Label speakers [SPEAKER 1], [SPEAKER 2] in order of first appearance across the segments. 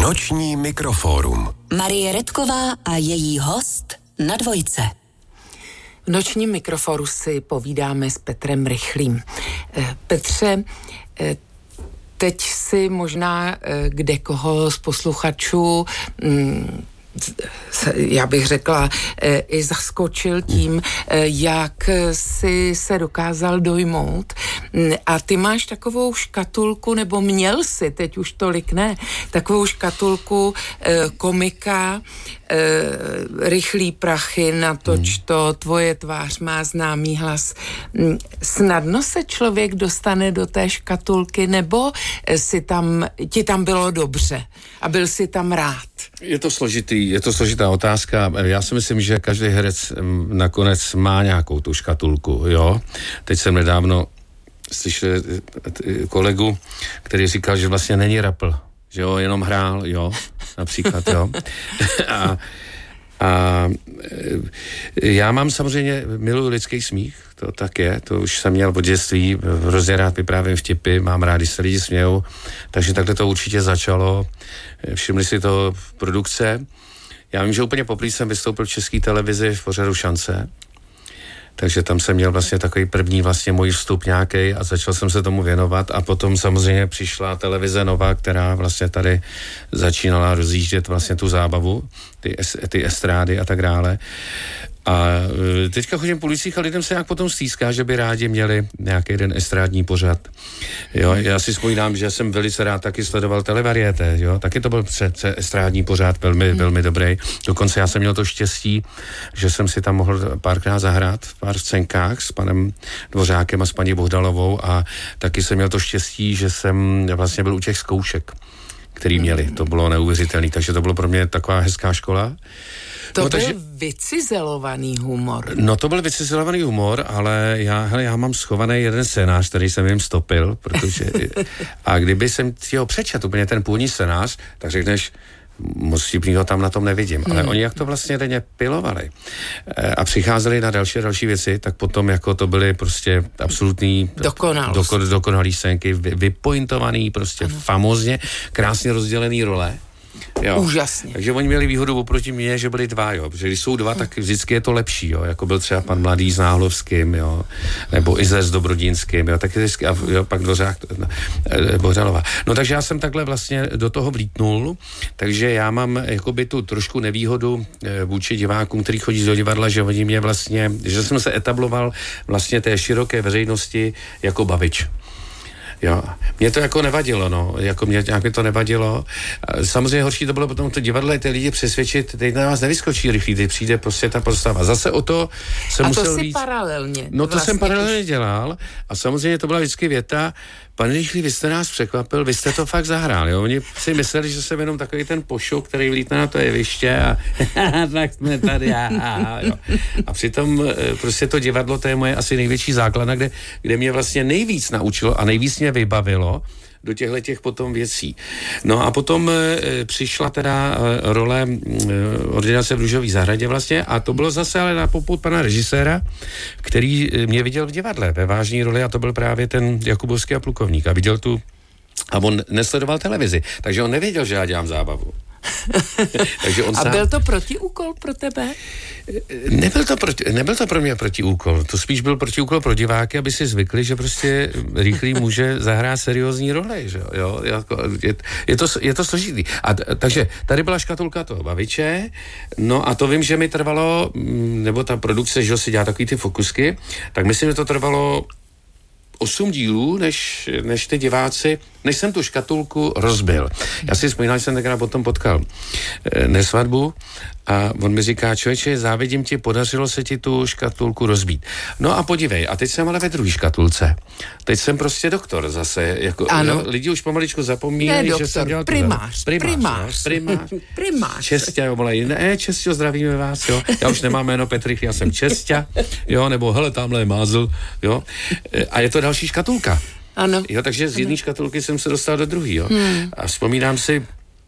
[SPEAKER 1] Noční mikrofórum.
[SPEAKER 2] Marie Redková a její host na Dvojce.
[SPEAKER 3] V nočním mikrofóru si povídáme s Petrem Rychlým. Petře, teď si možná kdekoho z posluchačů já bych řekla, i zaskočil tím, jak si se dokázal dojmout. A ty máš takovou škatulku, nebo měl si, teď už tolik ne, takovou škatulku komika, Rychlý prachy, natoč to, tvoje tvář má známý hlas. Snadno se člověk dostane do té škatulky, nebo ti tam bylo dobře a byl si tam rád?
[SPEAKER 4] Je to složitá otázka. Já si myslím, že každý herec nakonec má nějakou tu škatulku, jo. Teď jsem nedávno slyšel kolegu, který říkal, že vlastně není rapl, že jo, jenom hrál, jo, například, jo. A já mám samozřejmě, miluji lidský smích, to tak je, to už jsem měl od dětství, hrozně rád vyprávím vtipy, mám rád, když se lidi smějou, takže takhle to určitě začalo, všimli si to v produkce. Já vím, že úplně poprvé jsem vystoupil v České televizi v pořadu Šance, takže tam jsem měl vlastně takový první vlastně můj vstup nějaký a začal jsem se tomu věnovat a potom samozřejmě přišla televize Nova, která vlastně tady začínala rozjíždět vlastně tu zábavu, ty estrády a tak dále. A teďka chodím po ulicích a lidem se nějak potom stýská, že by rádi měli nějaký jeden estrádní pořad. Jo, já si vzpomínám, že jsem velice rád taky sledoval Televariété, jo, taky to byl estrádní pořad, velmi dobrý. Dokonce já jsem měl to štěstí, že jsem si tam mohl párkrát zahrát v pár scénkách s panem Dvořákem a s paní Bohdalovou a taky jsem měl to štěstí, že jsem vlastně byl u těch zkoušek, který měli. To bylo neuvěřitelné, takže to bylo pro mě taková hezká škola.
[SPEAKER 3] To byl vycizelovaný humor.
[SPEAKER 4] No to byl vycizelovaný humor, ale já mám schovaný jeden scénář, který jsem jim stopil, protože a kdyby jsem ti ho přečet úplně ten původní scénář, tak řekneš, moc vtipnýho tam na tom nevidím. Ale oni jak to vlastně denně pilovali a přicházeli na další věci, tak potom jako to byly prostě absolutní dokonalý scénky, vypointovaný prostě famózně, krásně rozdělený role. Jo.
[SPEAKER 3] Úžasně.
[SPEAKER 4] Takže oni měli výhodu oproti mně, že byli dva, jo. Protože když jsou dva, tak vždycky je to lepší, jo. Jako byl třeba pan Mladý s Náhlovským, jo. Nebo Izer s Dobrodínským, jo. Tak vždycky, a jo, pak Dvořák, Bohdalová. No takže já jsem takhle vlastně do toho vlítnul, takže já mám jakoby tu trošku nevýhodu vůči divákům, který chodí do divadla, že oni mě vlastně, že jsem se etabloval vlastně té široké veřejnosti jako bavič. Jo, mě to jako nevadilo, no, jako mě nějak mi to nevadilo. Samozřejmě horší to bylo potom to divadle, ty lidi přesvědčit, teď na vás nevyskočí Rychlý, teď přijde prostě ta postava. Zase o to jsem musel víc.
[SPEAKER 3] A to si paralelně.
[SPEAKER 4] No to vlastně jsem paralelně dělal a samozřejmě to byla vždycky věta, pane Rychlý, vy jste nás překvapil, vy jste to fakt zahrál, jo. Oni si mysleli, že jsem jenom takový ten pošok, který vlítne na to jeviště a tak jsme tady jo. A přitom prostě to divadlo, to je moje asi největší základna, kde mě vlastně nejvíc naučilo a nejvíc mě vybavilo do těch potom věcí. No a potom přišla teda role Ordinace v Růžové zahradě vlastně a to bylo zase ale na popud pana režiséra, který mě viděl v divadle ve vážné roli a to byl právě ten Jakubovský a Plukovník a viděl tu a on nesledoval televizi, takže on nevěděl, že já dělám zábavu. Takže on
[SPEAKER 3] a byl to protiúkol pro tebe?
[SPEAKER 4] Nebyl to pro mě protiúkol, to spíš byl protiúkol pro diváky, aby si zvykli, že prostě Rychlý může zahrát seriózní roli, že jo, je to složitý. Takže tady byla škatulka toho baviče, no a to vím, že mi trvalo, nebo ta produkce, že si dělá takový ty fokusky, tak myslím, že to trvalo 8 dílů, než ty diváci, než jsem tu škatulku rozbil. Já si vzpomínal, že jsem tenkrát potom potkal Nesvadbu a on mi říká, člověče, závidím ti, podařilo se ti tu škatulku rozbít. No a podívej, a teď jsem ale ve druhé škatulce. Teď jsem prostě doktor zase. Jako, no, lidi už pomaličku zapomínají, že jsem dělal
[SPEAKER 3] primář.
[SPEAKER 4] Čestě, volají, Čestě, zdravíme vás, jo. Já už nemám jméno Petr, já jsem Čestě, jo, nebo hele, tamhle je Mázl, jo. A je to další škatulka.
[SPEAKER 3] Ano.
[SPEAKER 4] Jo, takže z jedné škatulky jsem se dostal do druhé, jo. A vzpomínám si,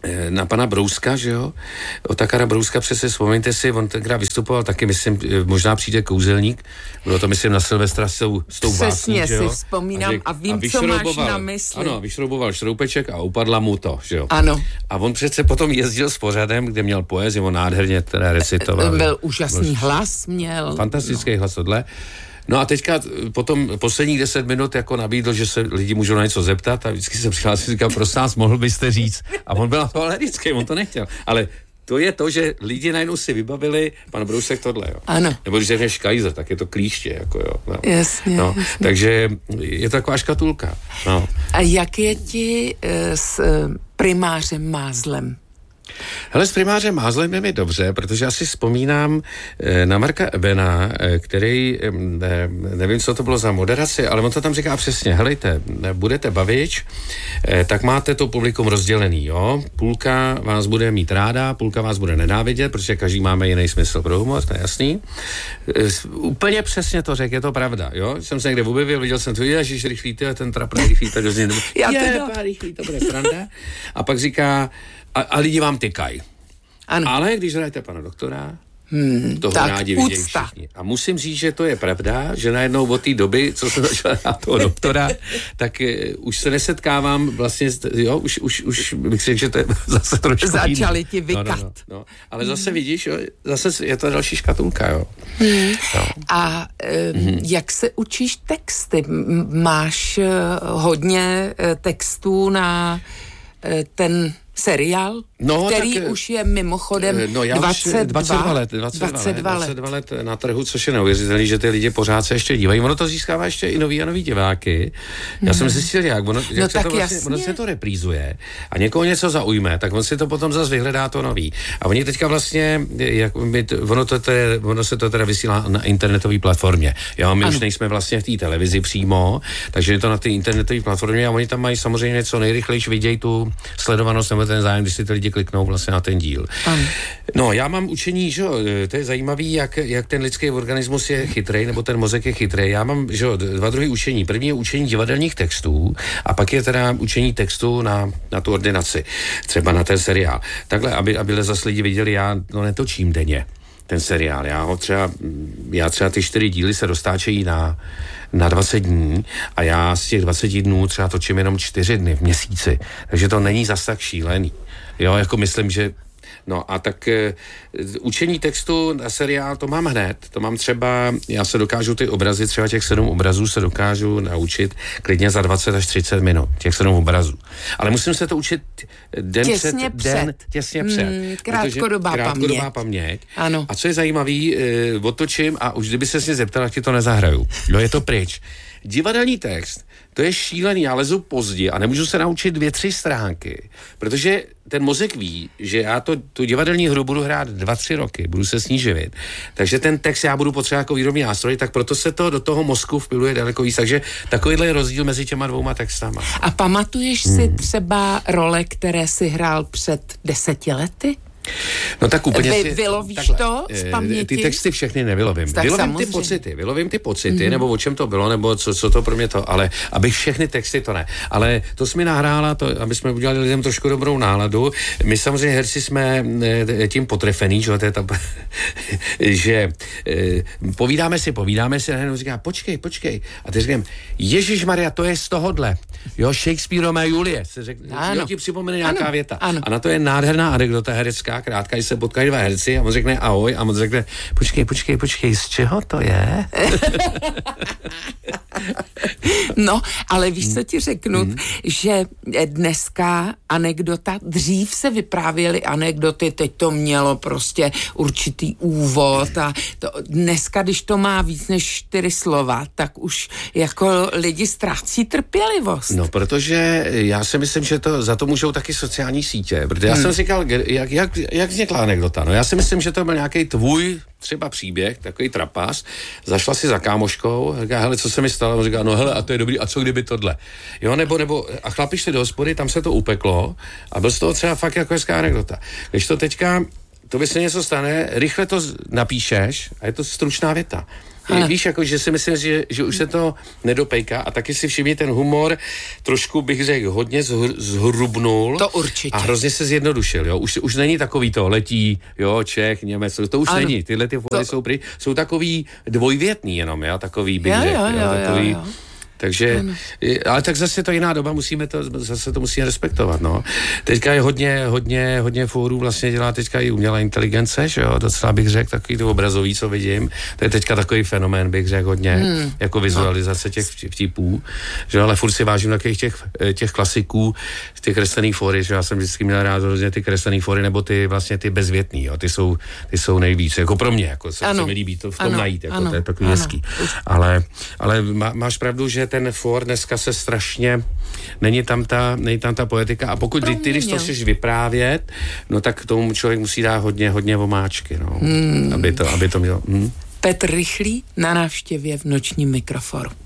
[SPEAKER 4] na pana Brouska, že jo? Otakara Brouska, přesně vzpomeňte si, on tenkrát vystupoval taky, myslím, možná přijde kouzelník, bylo to, myslím, na Silvestra s tou básní, že jo?
[SPEAKER 3] Si vzpomínám a vím, co máš na mysli.
[SPEAKER 4] Ano, vyšrouboval šroupeček a upadla mu to, že jo?
[SPEAKER 3] Ano.
[SPEAKER 4] A on přece potom jezdil s pořadem, kde měl poezii, on nádherně teda recitoval.
[SPEAKER 3] Byl úžasný hlas, měl.
[SPEAKER 4] Fantastický hlas, tohle. No a teďka potom posledních 10 minut jako nabídl, že se lidi můžou na něco zeptat a vždycky se přihlásil, říkal, prosím vás, mohl byste říct. A on byl na to alergický, on to nechtěl. Ale to je to, že lidi najednou si vybavili, pan Brousek tohle, jo.
[SPEAKER 3] Ano.
[SPEAKER 4] Nebo když řekneš Kaiser, tak je to klíště, jako jo. No.
[SPEAKER 3] Jasně,
[SPEAKER 4] no,
[SPEAKER 3] jasně.
[SPEAKER 4] Takže je to taková škatulka. No.
[SPEAKER 3] A jak je ti s primářem Mázlem?
[SPEAKER 4] Hele, s primářem Mázlem je mi dobře, protože já si vzpomínám na Marka Ebena, který, nevím, co to bylo za moderaci, ale on to tam říká přesně, helejte, budete bavič, tak máte to publikum rozdělený, jo? Půlka vás bude mít ráda, půlka vás bude nenávidět, protože každý máme jiný smysl pro humor, to je jasný. Úplně přesně to řekl, je to pravda, jo? Jsem se někde objevil, viděl jsem to, ježiš, rychlý, ten trapný rychlý, to je rychlý, to bude sranda. A pak říká, a lidi vám tykají. Ale když hrajete pana doktora, toho rádi vidějí všichni. A musím říct, že to je pravda, že najednou od té doby, co jsem začal hrát toho doktora, tak už se nesetkávám vlastně, jo, už bych řekl, že to je zase trošku
[SPEAKER 3] začali ti vykat.
[SPEAKER 4] No. Ale zase vidíš, jo, zase je to další škatulka, jo. No.
[SPEAKER 3] A jak se učíš texty? Máš hodně textů na ten seriál, který tak, už je mimochodem 22
[SPEAKER 4] let na trhu, což je neuvěřitelný, že ty lidi pořád se ještě dívají. Ono to získává ještě i nový a nový diváky. Já jsem zjistil, jak se to vlastně, ono se to reprízuje a někoho něco zaujme, tak on si to potom zase vyhledá to nový. A oni teďka vlastně, ono se to teda vysílá na internetové platformě. Jo, my už nejsme vlastně v té televizi přímo, takže je to na té internetové platformě a oni tam mají samozřejmě něco nejrychlejší, vidějí tu sledovanost nebo ten zájem, když si ty lidi kliknou vlastně na ten díl. No, já mám učení, že to je zajímavý, jak ten lidský organismus je chytrej, nebo ten mozek je chytrej. Já mám, že dva druhý učení. První je učení divadelních textů a pak je teda učení textu na tu ordinaci, třeba na ten seriál. Takhle, aby zase lidi viděli, já netočím denně ten seriál. Já třeba ty 4 díly se dostáčejí na 20 dní a já z těch 20 dnů třeba točím jenom 4 dny v měsíci. Takže to není zas tak šílený. Jo, jako myslím, že no a tak učení textu na seriál to mám hned. To mám třeba, já se dokážu ty obrazy, třeba těch 7 obrazů se dokážu naučit klidně za 20 až 30 minut. Těch 7 obrazů. Ale musím se to učit těsně před. Krátkodobá paměť.
[SPEAKER 3] Ano.
[SPEAKER 4] A co je zajímavý, otočím a už kdyby se mě zeptal, jak ti to nezahraju. Jo, je to pryč. Divadelní text, to je šílený, já lezu pozdě a nemůžu se naučit 2-3 stránky, protože ten mozek ví, že já tu divadelní hru budu hrát 2-3 roky, budu se s ní živit, takže ten text já budu potřebovat jako výrobní nástroj, tak proto se to do toho mozku vpiluje daleko víc, takže takovýhle je rozdíl mezi těma 2 textama.
[SPEAKER 3] A pamatuješ si třeba role, které jsi hrál před 10 lety?
[SPEAKER 4] No tak úplně
[SPEAKER 3] vylovíš
[SPEAKER 4] takhle,
[SPEAKER 3] to z paměti?
[SPEAKER 4] Ty texty všechny nevylovím. Vylovím ty pocity, nebo o čem to bylo, nebo co to pro mě to, ale abych všechny texty to ne. Ale to jsi mi nahrála, aby jsme udělali lidem trošku dobrou náladu. My samozřejmě herci jsme tím potrefený, že to je ta, že povídáme si, a jenom říká, počkej. A ty říkám, Ježišmarja, to je z tohodle. Jo, Shakespeare a Julie. Se řekne, ti připomene nějaká věta.
[SPEAKER 3] Ano.
[SPEAKER 4] A na to je nádherná anekdota herecká, krátká, když se potkají 2 herci a on řekne ahoj a on řekne počkej, z čeho to je?
[SPEAKER 3] No, ale víš, co ti řeknu, že dneska anekdota, dřív se vyprávěly anekdoty, teď to mělo prostě určitý úvod a dneska, když to má víc než 4 slova, tak už jako lidi ztrácí trpělivost.
[SPEAKER 4] No, protože já si myslím, že za to můžou taky sociální sítě, protože já jsem říkal, jak vznikla anekdota? No, já si myslím, že to byl nějaký tvůj třeba příběh, takový trapas, zašla si za kámoškou, říká, hele, co se mi stalo? On říká, no hele, a to je dobrý, a co kdyby tohle? Jo, nebo a chlapi šli do hospody, tam se to upeklo a byl z toho třeba fakt jako hezká anekdota. Když to teďka, to by se něco stane, rychle to napíšeš a je to stručná věta. víš, jako, že si myslím, že už se to nedopejká a taky si všimni ten humor, trošku bych řekl, hodně zhrubnul.
[SPEAKER 3] To určitě.
[SPEAKER 4] A hrozně se zjednodušil, jo. Už není takový to letí, jo, Čech, Němec, to už není. Tyhle ty fóry jsou takový dvojvětný jenom, jo, takový bych řekl, takový...
[SPEAKER 3] Jo.
[SPEAKER 4] Takže, ale tak zase to jiná doba, musíme respektovat, no. Teďka je hodně fórů vlastně dělá teďka i umělá inteligence, že jo, docela bych řekl, takový to obrazový, co vidím, to je teďka takový fenomén, bych řekl hodně, jako vizualizace těch vtipů, že jo, ale furt si vážím takových těch klasiků, těch kreslených fóry, že já jsem vždycky měl rád hrozně ty kreslený fóry, nebo ty vlastně ty bezvětný, jo, ty jsou nejvíc, jako pro mě, jako se mi líbí to v tom najít, jako to je takový hezký, ale máš pravdu, že ten fór dneska se strašně, není tam ta poetika a pokud ty, když to chceš vyprávět, no tak tomu člověk musí dát hodně omáčky, no, aby to mělo.
[SPEAKER 3] Petr Rychlý na návštěvě v Nočním mikroforu.